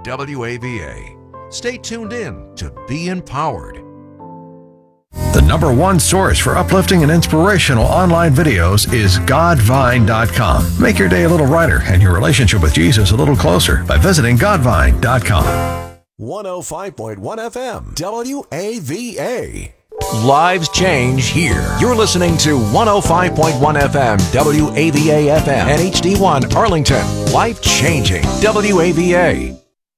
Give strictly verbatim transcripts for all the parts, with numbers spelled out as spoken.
W A V A. Stay tuned in to be empowered. The number one source for uplifting and inspirational online videos is Godvine dot com. Make your day a little brighter and your relationship with Jesus a little closer by visiting Godvine dot com. one oh five point one F M, W A V A. Lives change here. You're listening to one oh five point one F M, W A V A F M, and H D one Arlington. Life changing, W A V A.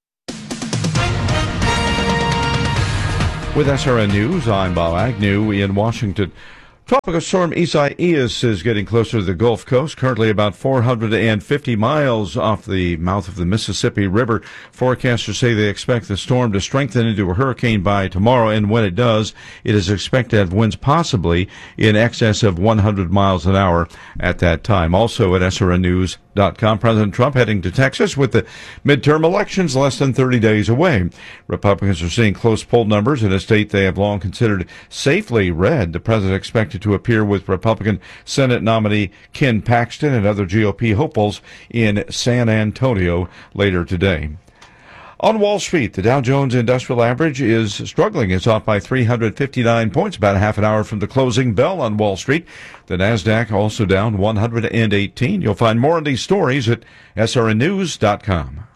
With S R N News, I'm Bob Agnew in Washington. Tropical storm Isaias is getting closer to the Gulf Coast, currently about four hundred fifty miles off the mouth of the Mississippi River. Forecasters say they expect the storm to strengthen into a hurricane by tomorrow, and when it does, it is expected to have winds possibly in excess of one hundred miles an hour at that time. Also at S R N News dot com, President Trump heading to Texas with the midterm elections less than thirty days away. Republicans are seeing close poll numbers in a state they have long considered safely red. The president expected to appear with Republican Senate nominee Ken Paxton and other G O P hopefuls in San Antonio later today. On Wall Street, the Dow Jones Industrial Average is struggling. It's off by three hundred fifty-nine points, about a half an hour from the closing bell on Wall Street. The Nasdaq also down one hundred eighteen. You'll find more on these stories at S R N News dot com.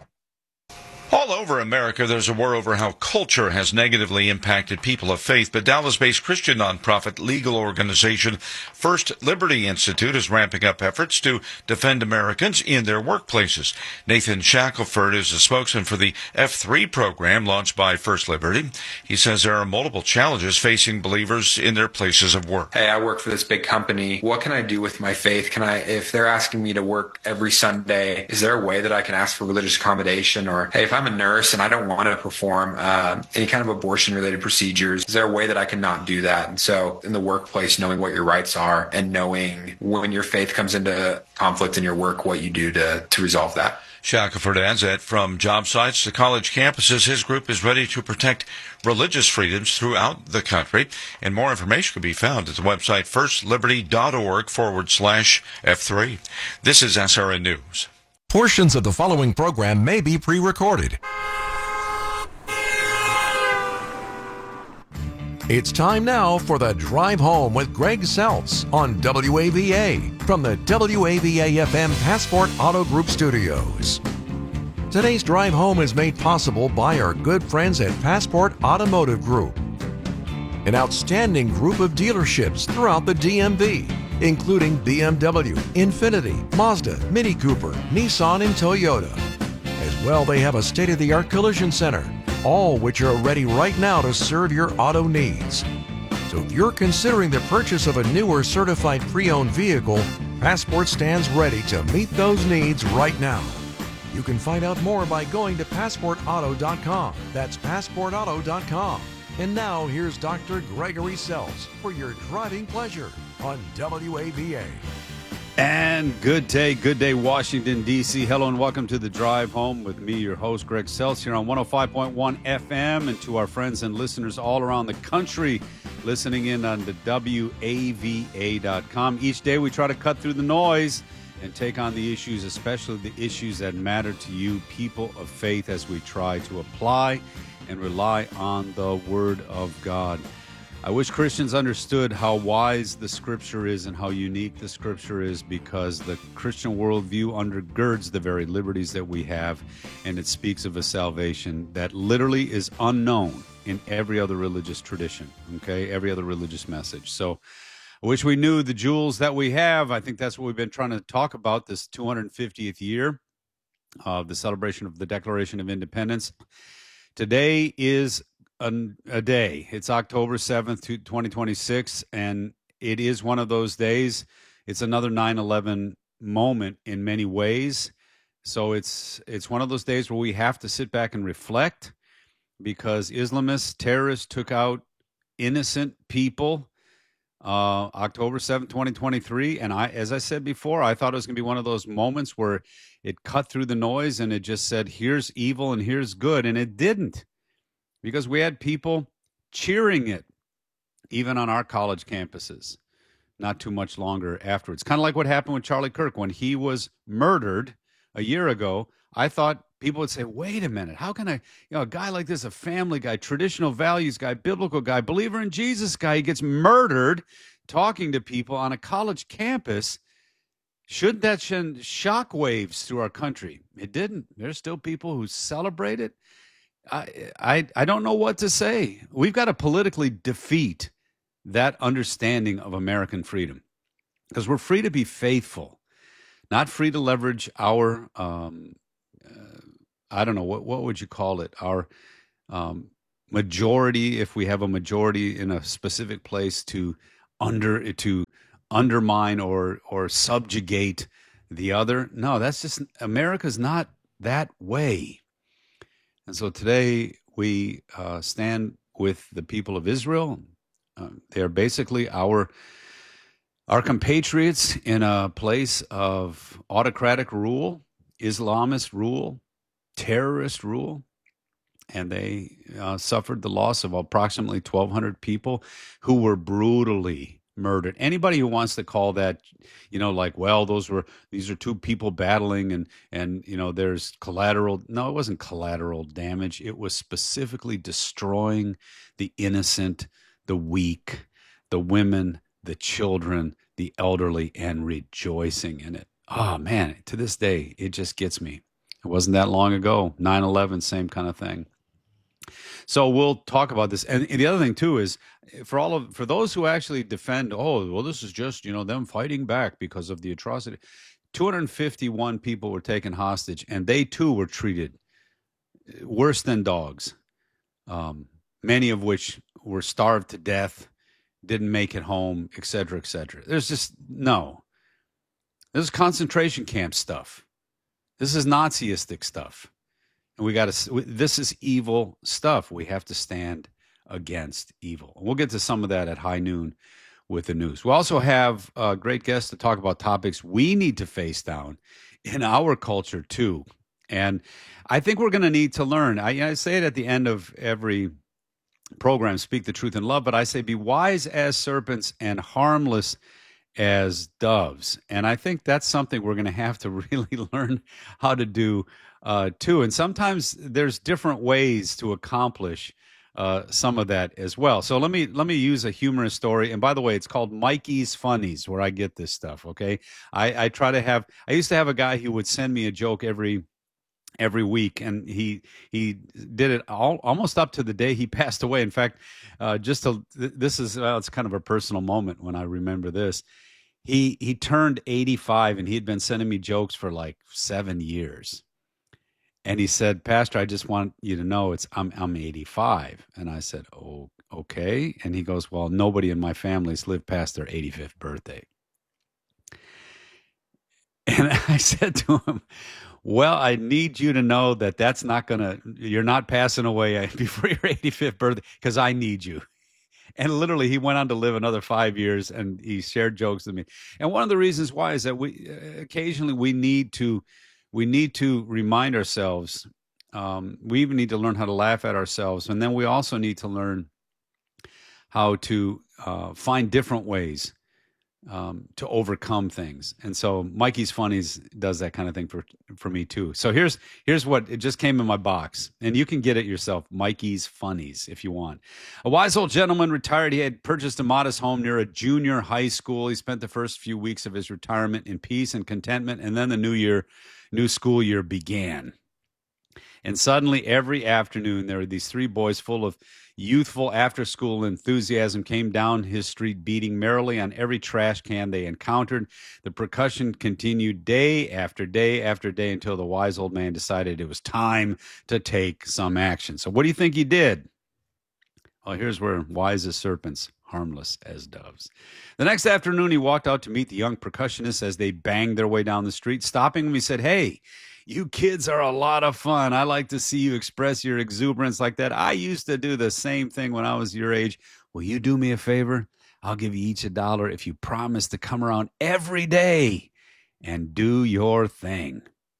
All over America, there's a war over how culture has negatively impacted people of faith, but Dallas-based Christian nonprofit legal organization First Liberty Institute is ramping up efforts to defend Americans in their workplaces. Nathan Shackelford is a spokesman for the F three program launched by First Liberty. He says there are multiple challenges facing believers in their places of work. Hey, I work for this big company. What can I do with my faith? Can I, if they're asking me to work every Sunday, is there a way that I can ask for religious accommodation? Or, hey, if I'm a nurse and I don't want to perform uh, any kind of abortion-related procedures, is there a way that I can not do that? And so in the workplace, knowing what your rights are and knowing when your faith comes into conflict in your work, what you do to, to resolve that. Shackelford adds that from job sites to college campuses, his group is ready to protect religious freedoms throughout the country. And more information can be found at the website firstliberty.org forward slash F3. This is S R N News. Portions of the following program may be pre-recorded. It's time now for the Drive Home with Greg Seltz on W A V A from the W A V A F M Passport Auto Group Studios. Today's Drive Home is made possible by our good friends at Passport Automotive Group, an outstanding group of dealerships throughout the D M V, including B M W, Infiniti, Mazda, Mini Cooper, Nissan, and Toyota. As well, they have a state-of-the-art collision center, all which are ready right now to serve your auto needs. So if you're considering the purchase of a new or certified pre-owned vehicle, Passport stands ready to meet those needs right now. You can find out more by going to passport auto dot com. That's passport auto dot com. And now here's Doctor Gregory Seltz for your driving pleasure on W A V A. And good day, good day, Washington, D C. Hello and welcome to the Drive Home with me, your host, Greg Seltz, here on one oh five point one F M, and to our friends and listeners all around the country listening in on the W A V A dot com. Each day we try to cut through the noise and take on the issues, especially the issues that matter to you, people of faith, as we try to apply and rely on the Word of God. I wish Christians understood how wise the Scripture is and how unique the Scripture is, because the Christian worldview undergirds the very liberties that we have, and it speaks of a salvation that literally is unknown in every other religious tradition, okay, every other religious message. So I wish we knew the jewels that we have. I think that's what we've been trying to talk about this two hundred fiftieth year of the celebration of the Declaration of Independence. Today is A, a day. It's October seventh, twenty twenty-six, and it is one of those days. It's another nine eleven moment in many ways. So it's it's one of those days where we have to sit back and reflect, because Islamists, terrorists took out innocent people uh, October seventh, twenty twenty-three. And I, as I said before, I thought it was going to be one of those moments where it cut through the noise and it just said, here's evil and here's good. And it didn't. Because we had people cheering it, even on our college campuses, not too much longer afterwards. Kind of like what happened with Charlie Kirk when he was murdered a year ago. I thought people would say, wait a minute, how can I, you know, a guy like this, a family guy, traditional values guy, biblical guy, believer in Jesus guy, he gets murdered talking to people on a college campus. Should that send shockwaves through our country? It didn't. There's still people who celebrate it. I, I, I don't know what to say. We've got to politically defeat that understanding of American freedom, because we're free to be faithful, not free to leverage our, um, uh, I don't know, what, what would you call it? Our um, majority, if we have a majority in a specific place, to under to undermine or or subjugate the other. No, that's just, America's not that way. And so today we uh, stand with the people of Israel. Uh, they're basically our our compatriots in a place of autocratic rule, Islamist rule, terrorist rule. And they uh, suffered the loss of approximately twelve hundred people who were brutally murdered. Anybody who wants to call that, you know, like, well, those were, these are two people battling and, and, you know, there's collateral. No, it wasn't collateral damage. It was specifically destroying the innocent, the weak, the women, the children, the elderly, and rejoicing in it. Oh, man, to this day, it just gets me. It wasn't that long ago. nine eleven, same kind of thing. So we'll talk about this. And, and the other thing, too, is for all of for those who actually defend, oh, well, this is just, you know, them fighting back because of the atrocity. two hundred fifty-one people were taken hostage, and they, too, were treated worse than dogs, um, many of which were starved to death, didn't make it home, et cetera, et cetera. There's just no. This is concentration camp stuff. This is Naziistic stuff. And we got to, this is evil stuff. We have to stand against evil. We'll get to some of that at high noon with the news. We also have a great guest to talk about topics we need to face down in our culture too. And I think we're going to need to learn. I, I say it at the end of every program, speak the truth in love, but I say be wise as serpents and harmless as doves. And I think that's something we're going to have to really learn how to do uh, too. And sometimes there's different ways to accomplish uh, some of that as well. So let me let me use a humorous story. And by the way, it's called Mikey's Funnies, where I get this stuff. Okay, I, I try to have. I used to have a guy who would send me a joke every every week, and he he did it all, almost up to the day he passed away. In fact, uh, just to, this is well, it's kind of a personal moment when I remember this. He he turned eighty-five, and he had been sending me jokes for like seven years. And he said, Pastor, I just want you to know it's I'm I'm eighty-five. And I said, oh, okay. And he goes, well, nobody in my family's lived past their eighty-fifth birthday. And I said to him, well, I need you to know that that's not going to, you're not passing away before your eighty-fifth birthday, because I need you. And literally, he went on to live another five years, and he shared jokes with me. And one of the reasons why is that we occasionally we need to we need to remind ourselves. Um, we even need to learn how to laugh at ourselves, and then we also need to learn how to uh, find different ways um, to overcome things. And so Mikey's Funnies does that kind of thing for, for me too. So here's, here's what, it just came in my box, and you can get it yourself. Mikey's Funnies, if you want. A wise old gentleman retired. He had purchased a modest home near a junior high school. He spent the first few weeks of his retirement in peace and contentment. And then the new year, new school year began. And suddenly, every afternoon, there were these three boys full of youthful after-school enthusiasm came down his street, beating merrily on every trash can they encountered. The percussion continued day after day after day until the wise old man decided it was time to take some action. So what do you think he did? Well, here's where wise as serpents, harmless as doves. The next afternoon, he walked out to meet the young percussionists as they banged their way down the street. Stopping them, he said, "Hey, you kids are a lot of fun. I like to see you express your exuberance like that. I used to do the same thing when I was your age. Will you do me a favor? I'll give you each a dollar if you promise to come around every day and do your thing."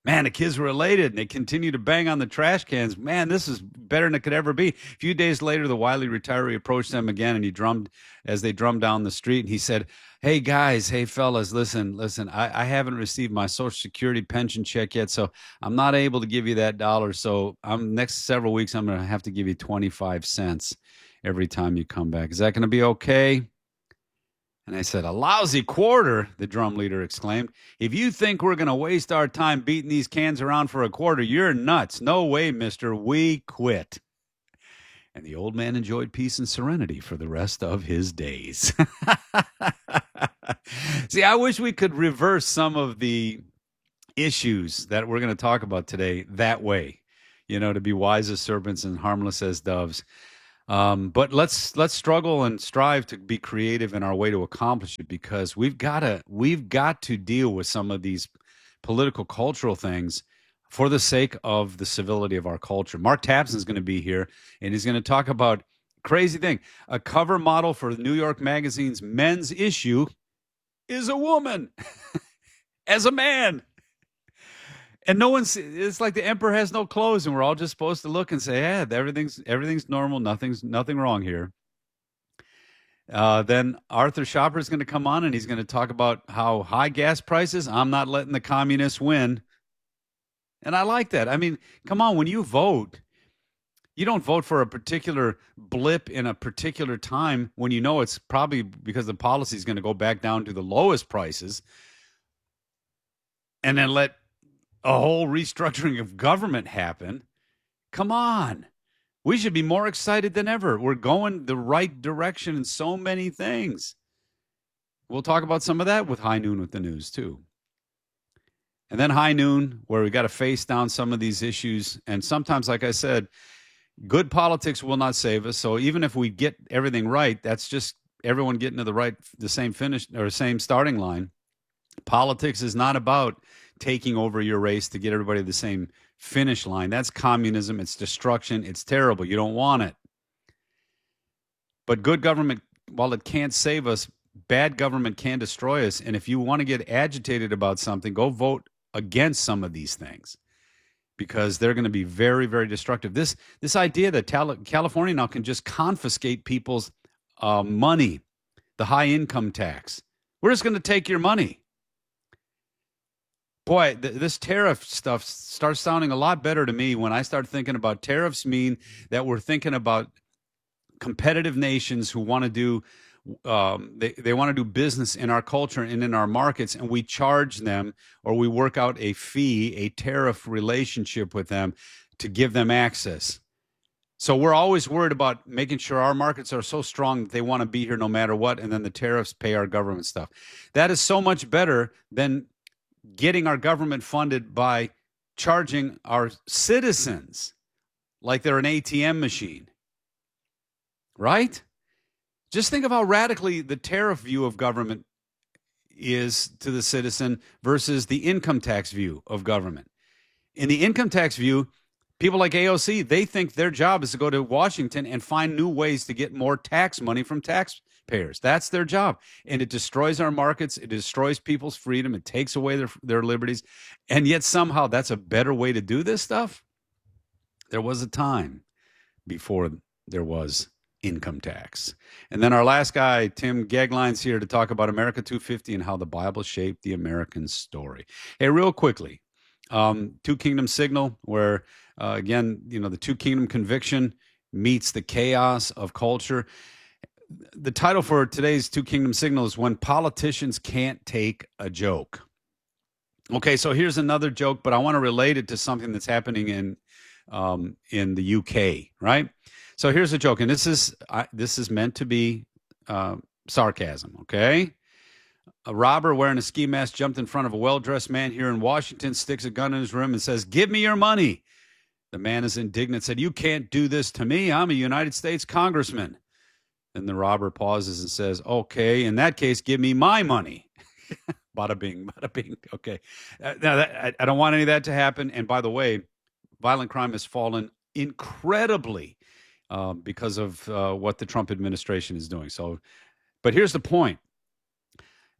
Man, the kids were elated, and they continued to bang on the trash cans. Man, this is better than it could ever be. A few days later, the wily retiree approached them again, and he drummed as they drummed down the street, and he said, hey, guys, hey, fellas, listen, listen, I, I haven't received my Social Security pension check yet, so I'm not able to give you that dollar. So I'm next several weeks, I'm going to have to give you twenty-five cents every time you come back. Is that going to be okay? And I said, a lousy quarter, the drum leader exclaimed. If you think we're going to waste our time beating these cans around for a quarter, you're nuts. No way, mister. We quit. And the old man enjoyed peace and serenity for the rest of his days. See, I wish we could reverse some of the issues that we're going to talk about today that way, you know, to be wise as serpents and harmless as doves. Um, but let's let's struggle and strive to be creative in our way to accomplish it, because we've got to we've got to deal with some of these political, cultural things for the sake of the civility of our culture. Mark Tapson is going to be here, and he's going to talk about crazy thing. A cover model for New York Magazine's men's issue is a woman as a man. And no one's, it's like the emperor has no clothes, and we're all just supposed to look and say, yeah, everything's everything's normal, nothing's nothing wrong here. Uh, then Arthur Schapper is going to come on, and he's going to talk about how high gas prices, I'm not letting the communists win. And I like that. I mean, come on, when you vote, you don't vote for a particular blip in a particular time when you know it's probably because the policy is going to go back down to the lowest prices, and then let a whole restructuring of government happen. Come on. We should be more excited than ever. We're going the right direction in so many things. We'll talk about some of that with High Noon with the News, too. And then High Noon, where we got to face down some of these issues. And sometimes, like I said, good politics will not save us. So even if we get everything right, that's just everyone getting to the right, the same finish or same starting line. Politics is not about taking over your race to get everybody to the same finish line. That's communism. It's destruction. It's terrible. You don't want it. But good government, while it can't save us, bad government can destroy us. And if you want to get agitated about something, go vote against some of these things, because they're going to be very, very destructive. This this idea that California now can just confiscate people's uh, money, the high income tax. We're just going to take your money. Boy, th- this tariff stuff starts sounding a lot better to me when I start thinking about tariffs mean that we're thinking about competitive nations who want to do um, they, they want to do business in our culture and in our markets, and we charge them, or we work out a fee, a tariff relationship with them to give them access. So we're always worried about making sure our markets are so strong that they want to be here no matter what, and then the tariffs pay our government stuff. That is so much better than getting our government funded by charging our citizens like they're an A T M machine, right? Just think of how radically the tariff view of government is to the citizen versus the income tax view of government. In the income tax view, people like A O C, they think their job is to go to Washington and find new ways to get more tax money from taxpayers. That's their job. And it destroys our markets. It destroys people's freedom. It takes away their, their liberties. And yet somehow that's a better way to do this stuff. There was a time before there was income tax. And then our last guy, Tim Gagline's here to talk about America two fifty and how the Bible shaped the American story. Hey, real quickly, um, Two Kingdom Signal, where, uh, again, you know, the Two Kingdom conviction meets the chaos of culture. The title for today's Two Kingdom Signal is When Politicians Can't Take a Joke. Okay, so here's another joke, but I want to relate it to something that's happening in um, in the U K, right? So here's a joke, and this is uh, this is meant to be uh, sarcasm, okay? A robber wearing a ski mask jumped in front of a well-dressed man here in Washington, sticks a gun in his rim, and says, "Give me your money." The man is indignant, said, "You can't do this to me. I'm a United States congressman." And the robber pauses and says, "Okay, in that case, give me my money." Bada bing, bada bing. Okay. Uh, now, that, I, I don't want any of that to happen. And by the way, violent crime has fallen incredibly uh, because of uh, what the Trump administration is doing. So, but here's the point.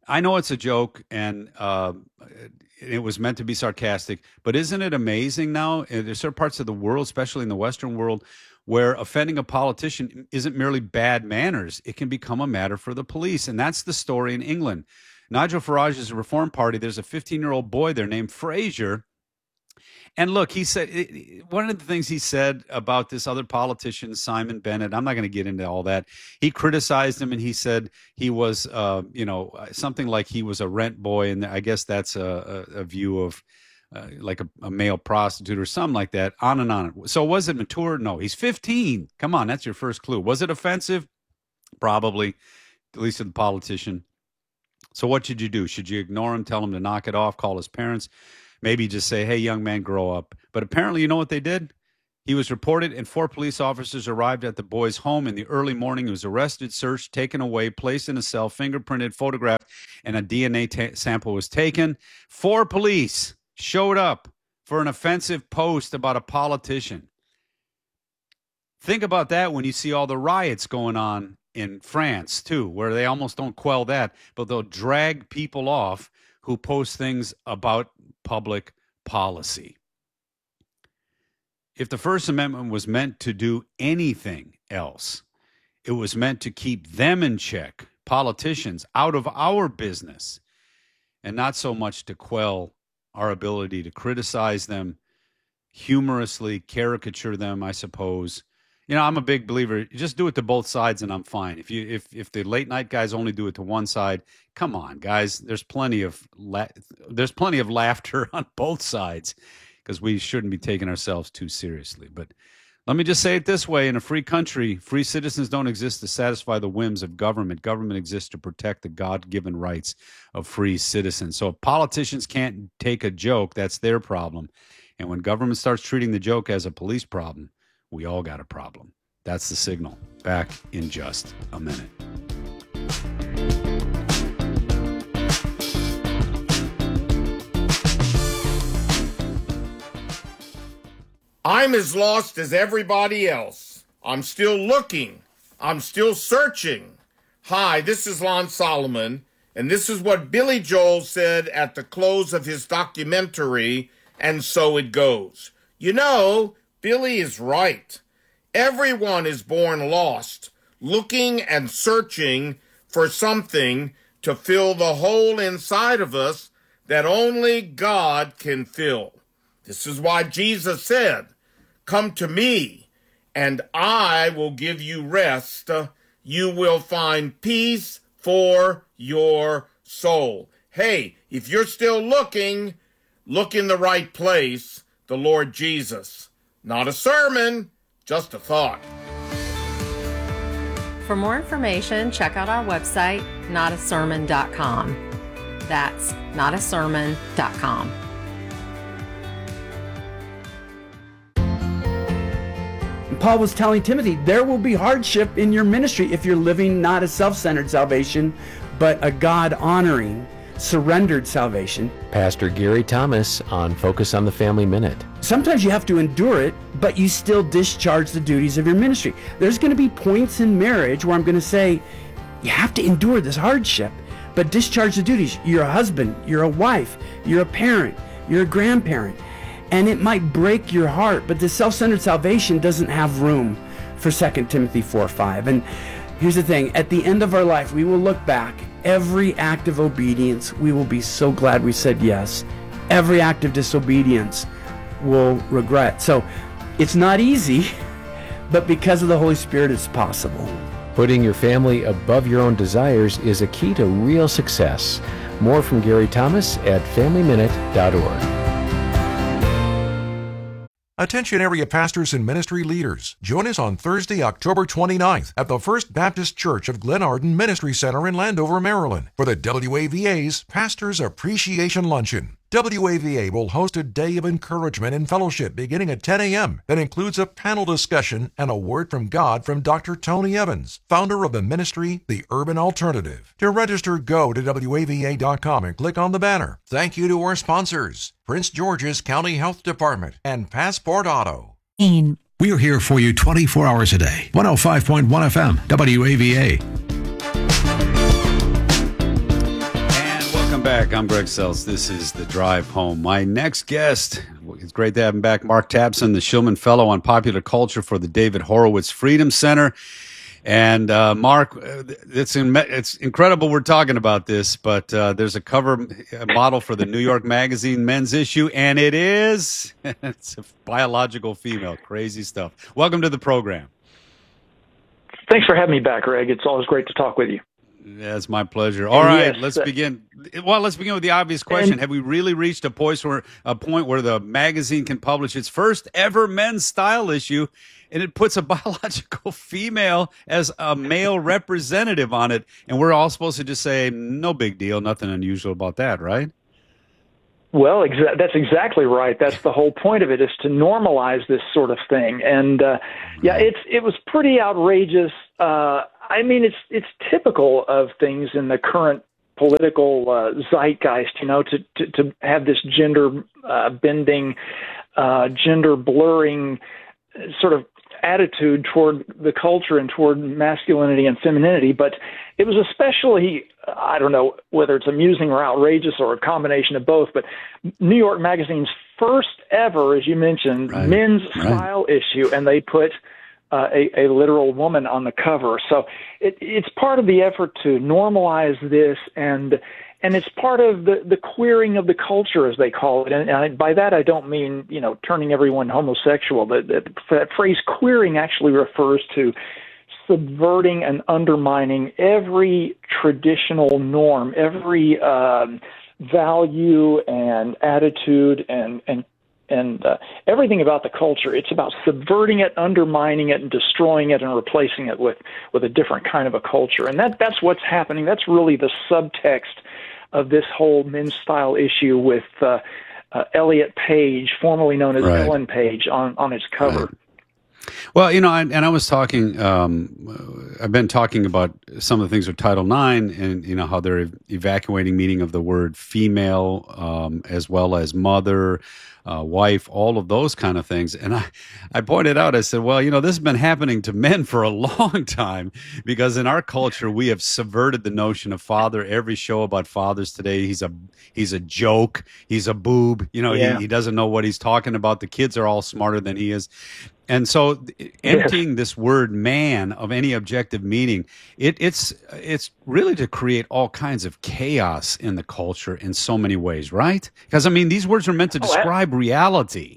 I know it's a joke, and uh, it was meant to be sarcastic, but isn't it amazing now? There's certain parts of the world, especially in the Western world, where offending a politician isn't merely bad manners. It can become a matter for the police, and that's the story in England. Nigel Farage's Reform Party, there's a fifteen-year-old boy there named Fraser. And look, he said, one of the things he said about this other politician, Simon Bennett, I'm not going to get into all that. He criticized him, and he said he was, uh, you know, something like he was a rent boy. And I guess that's a, a, a view of uh, like a, a male prostitute or something like that, on and on. So was it mature? No, he's fifteen. Come on, that's your first clue. Was it offensive? Probably, at least to the politician. So what should you do? Should you ignore him, tell him to knock it off, call his parents? Maybe just say, hey, young man, grow up. But apparently, you know what they did? He was reported, and four police officers arrived at the boy's home in the early morning. He was arrested, searched, taken away, placed in a cell, fingerprinted, photographed, and a D N A ta- sample was taken. Four police showed up for an offensive post about a politician. Think about that when you see all the riots going on in France, too, where they almost don't quell that, but they'll drag people off who post things about public policy. If the First Amendment was meant to do anything else, it was meant to keep them in check, politicians, out of our business, and not so much to quell our ability to criticize them, humorously caricature them, I suppose. You know, I'm a big believer. Just do it to both sides, and I'm fine. If you if if the late night guys only do it to one side, come on, guys. There's plenty of la- there's plenty of laughter on both sides, because we shouldn't be taking ourselves too seriously. But let me just say it this way: in a free country, free citizens don't exist to satisfy the whims of government. Government exists to protect the God-given rights of free citizens. So if politicians can't take a joke, that's their problem. And when government starts treating the joke as a police problem, we all got a problem. That's the signal. Back in just a minute. I'm as lost as everybody else. I'm still looking. I'm still searching. Hi, this is Lon Solomon, and this is what Billy Joel said at the close of his documentary, And So It Goes. You know, Billy is right. Everyone is born lost, looking and searching for something to fill the hole inside of us that only God can fill. This is why Jesus said, "Come to me, and I will give you rest. You will find peace for your soul." Hey, if you're still looking, look in the right place, the Lord Jesus. Not a sermon, just a thought. For more information, check out our website, not a sermon dot com. That's not a sermon dot com. Paul was telling Timothy, there will be hardship in your ministry if you're living not a self-centered salvation, but a God-honoring, surrendered salvation. Pastor Gary Thomas on Focus on the Family Minute. Sometimes you have to endure it, but you still discharge the duties of your ministry. There's going to be points in marriage where I'm going to say, you have to endure this hardship, but discharge the duties. You're a husband, you're a wife, you're a parent, you're a grandparent, and it might break your heart, but the self-centered salvation doesn't have room for Second Timothy four five. And here's the thing, at the end of our life, we will look back. Every act of obedience, we will be so glad we said yes. Every act of disobedience, we'll regret. So it's not easy, but because of the Holy Spirit, it's possible. Putting your family above your own desires is a key to real success. More from Gary Thomas at family minute dot org. Attention area pastors and ministry leaders. Join us on Thursday, October twenty-ninth at the First Baptist Church of Glenarden Ministry Center in Landover, Maryland for the W A V A's Pastors Appreciation Luncheon. W A V A will host a day of encouragement and fellowship beginning at ten a.m. that includes a panel discussion and a word from God from Doctor Tony Evans, founder of the ministry, The Urban Alternative. To register, go to W A V A dot com and click on the banner. Thank you to our sponsors, Prince George's County Health Department and Passport Auto. We are here for you twenty-four hours a day. one oh five point one F M, W A V A. Welcome back. I'm Greg Seltz. This is The Drive Home. My next guest, it's great to have him back, Mark Tapson, the Shillman Fellow on Popular Culture for the David Horowitz Freedom Center. And uh, Mark, it's in, it's incredible we're talking about this, but uh, there's a cover model for the New York Magazine men's issue, and it is it's a biological female. Crazy stuff. Welcome to the program. Thanks for having me back, Greg. It's always great to talk with you. Yeah, it's my pleasure. All right, yes, let's uh, begin. Well, let's begin with the obvious question. And, Have we really reached a point where a point where the magazine can publish its first ever men's style issue, and it puts a biological female as a male representative on it, and we're all supposed to just say, no big deal, nothing unusual about that, right? Well, exa- that's exactly right. That's the whole point of it, is to normalize this sort of thing. And uh, yeah, it's it was pretty outrageous. Uh, I mean, it's it's typical of things in the current political uh, zeitgeist, you know, to, to, to have this gender uh, bending, uh, gender blurring sort of attitude toward the culture and toward masculinity and femininity. But it was especially, I don't know whether it's amusing or outrageous or a combination of both, but New York Magazine's first ever, as you mentioned, right. men's right. style issue, and they put Uh, a, a literal woman on the cover. So it, it's part of the effort to normalize this, and and it's part of the, the queering of the culture, as they call it. And, and I, by that, I don't mean, you know, turning everyone homosexual. But that, that phrase queering actually refers to subverting and undermining every traditional norm, every um, value and attitude and, and And uh, everything about the culture. It's about subverting it, undermining it, and destroying it, and replacing it with, with a different kind of a culture. And that that's what's happening. That's really the subtext of this whole men's style issue with uh, uh, Elliot Page, formerly known as right. Ellen Page, on, on its cover. Right. Well, you know, I, and I was talking, um, I've been talking about some of the things with Title nine and, you know, how they're evacuating meaning of the word female, um, as well as mother, uh, wife, all of those kind of things. And I, I pointed out, I said, well, you know, this has been happening to men for a long time, because in our culture, we have subverted the notion of father. Every show about fathers today, he's a, he's a joke. He's a boob. You know, Yeah. he, he doesn't know what he's talking about. The kids are all smarter than he is. And so emptying this word man of any objective meaning, it, it's it's really to create all kinds of chaos in the culture in so many ways, right? Because, I mean, these words are meant to describe reality.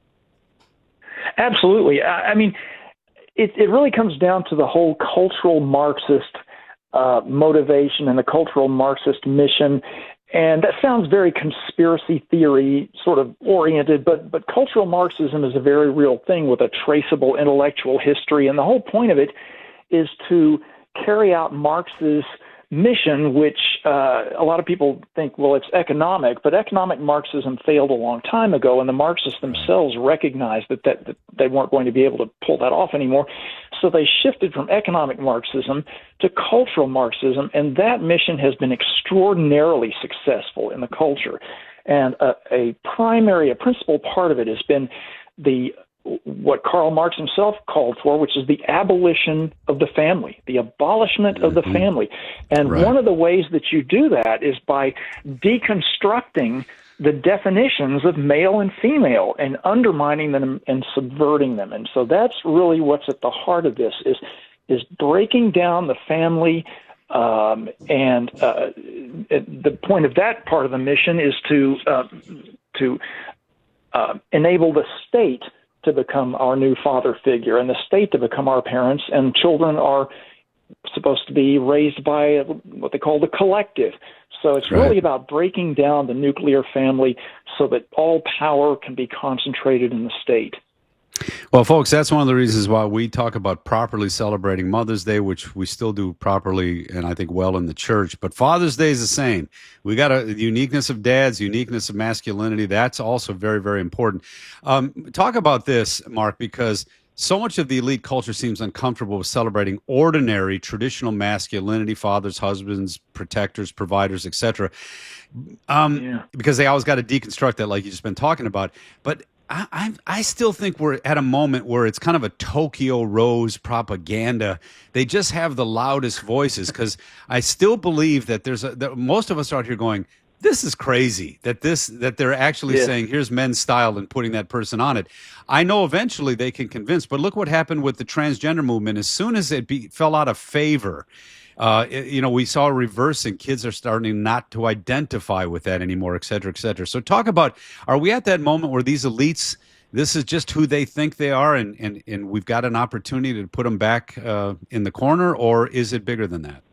Absolutely. I, I mean, it, it really comes down to the whole cultural Marxist uh, motivation and the cultural Marxist mission. And that sounds very conspiracy theory sort of oriented, but but cultural Marxism is a very real thing with a traceable intellectual history. And the whole point of it is to carry out Marx's mission, which uh, a lot of people think, well, it's economic, but economic Marxism failed a long time ago, and the Marxists themselves recognized that, that, that they weren't going to be able to pull that off anymore. So they shifted from economic Marxism to cultural Marxism, and that mission has been extraordinarily successful in the culture. And a, a primary, a principal part of it has been the what Karl Marx himself called for, which is the abolition of the family, the abolishment mm-hmm. of the family. And right. one of the ways that you do that is by deconstructing the definitions of male and female and undermining them and subverting them. And so that's really what's at the heart of this, is is breaking down the family. Um, and uh, the point of that part of the mission is to uh, to uh, enable the state to become our new father figure, and the state to become our parents, and children are supposed to be raised by what they call the collective. So it's right. really about breaking down the nuclear family so that all power can be concentrated in the state. Well, folks, that's one of the reasons why we talk about properly celebrating Mother's Day, which we still do properly and I think well in the church. But Father's Day is the same. We got a the uniqueness of dads, uniqueness of masculinity. That's also very, very important. Um, talk about this, Mark, because so much of the elite culture seems uncomfortable with celebrating ordinary, traditional masculinity, fathers, husbands, protectors, providers, et cetera. Um, yeah. Because they always got to deconstruct that, like you've just been talking about. But I, I, I still think we're at a moment where it's kind of a Tokyo Rose propaganda. They just have the loudest voices, because I still believe that there's a, that most of us out here going, This is crazy that this that they're actually Yeah. saying here's men's style and putting that person on it. I know eventually they can convince, but look what happened with the transgender movement. As soon as it be, fell out of favor, uh, it- you know, we saw a reversing. Kids are starting not to identify with that anymore, et cetera, et cetera. So talk about, are we at that moment where these elites, this is just who they think they are, and and, and we've got an opportunity to put them back uh, in the corner, or is it bigger than that?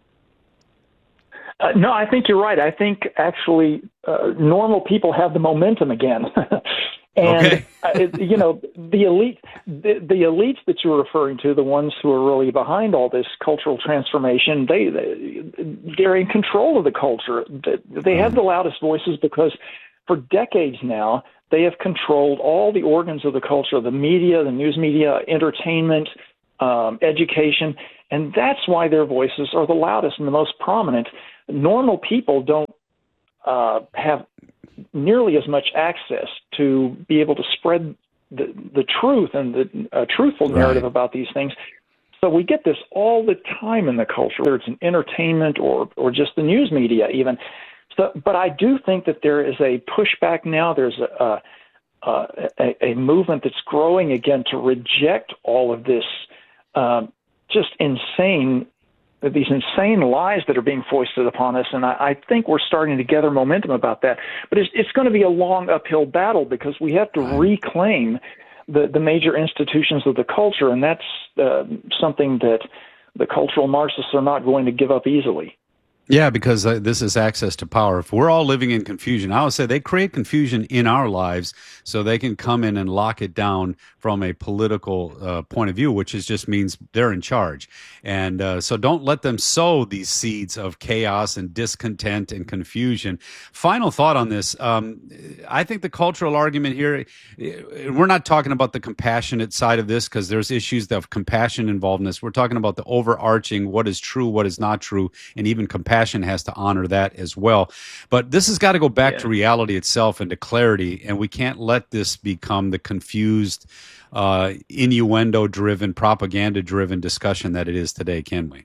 Uh, no, I think you're right. I think actually uh, normal people have the momentum again. and, Okay. uh, it- you know, the elite, the, the elites that you're referring to, the ones who are really behind all this cultural transformation, they, they, they're in control of the culture. They- They have the loudest voices because for decades now, they have controlled all the organs of the culture, the media, the news media, entertainment, um, education, and that's why their voices are the loudest and the most prominent. Normal people don't uh, have nearly as much access to be able to spread the, the truth and the uh, truthful narrative Right. about these things. So we get this all the time in the culture, whether it's in entertainment or, or just the news media even. So, but I do think that there is a pushback now. There's a, a, a, a movement that's growing again to reject all of this uh, just insane these insane lies that are being foisted upon us, and I, I think we're starting to gather momentum about that. But it's, it's going to be a long uphill battle because we have to reclaim the, the major institutions of the culture, and that's uh, something that the cultural Marxists are not going to give up easily. Yeah, because uh, this is access to power. If we're all living in confusion, I would say they create confusion in our lives so they can come in and lock it down from a political uh, point of view, which is just means they're in charge. And uh, so don't let them sow these seeds of chaos and discontent and confusion. Final thought on this. Um, I think the cultural argument here, we're not talking about the compassionate side of this because there's issues of compassion involved in this. We're talking about the overarching, what is true, what is not true, and even compassion has to honor that as well. But this has got to go back Yeah. to reality itself and to clarity, and we can't let this become the confused, uh, innuendo-driven, propaganda-driven discussion that it is today, can we?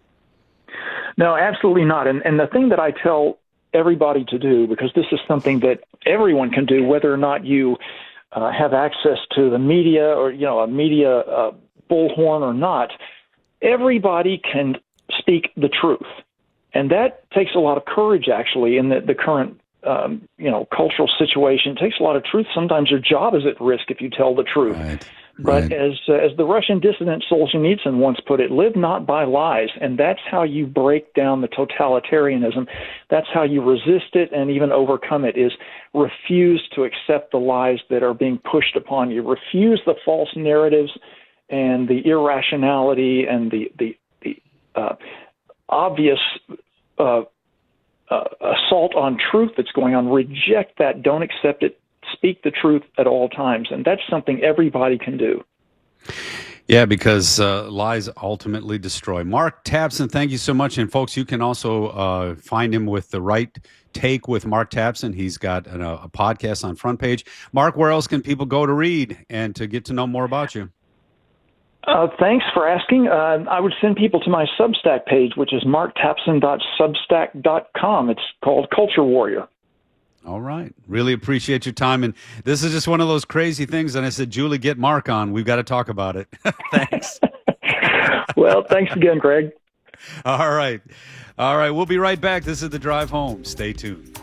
No, absolutely not. And, and the thing that I tell everybody to do, because this is something that everyone can do, whether or not you uh, have access to the media or, you know, a media uh, bullhorn or not, everybody can speak the truth. And that takes a lot of courage, actually, in the, the current, um, you know, cultural situation. It takes a lot of truth. Sometimes your job is at risk if you tell the truth. Right. But Right. as uh, as the Russian dissident Solzhenitsyn once put it, live not by lies. And that's how you break down the totalitarianism. That's how you resist it and even overcome it, is refuse to accept the lies that are being pushed upon you. Refuse the false narratives and the irrationality and the, the, the uh, obvious uh, uh, assault on truth that's going on. Reject that. Don't accept it. Speak the truth at all times. And that's something everybody can do. Yeah, because uh, lies ultimately destroy. Mark Tapson, thank you so much. And folks, you can also uh, find him with The Right Take with Mark Tapson. He's got an, a podcast on Front Page. Mark, where else can people go to read and to get to know more about you? Uh, thanks for asking. Uh, I would send people to my Substack page, which is mark tapson dot substack dot com. It's called Culture Warrior. All right. Really appreciate your time. And this is just one of those crazy things. And I said, Julie, get Mark on. We've got to talk about it. Thanks. Well, thanks again, Greg. All right. All right. We'll be right back. This is The Drive Home. Stay tuned.